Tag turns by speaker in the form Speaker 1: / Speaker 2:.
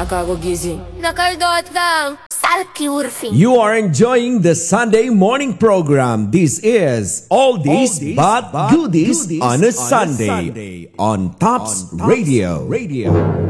Speaker 1: Nakagugising. Nakaldot lang. Salkiurfing.
Speaker 2: You are enjoying the Sunday morning program. This is Oldies but Goodies on a Sunday on Tops Radio.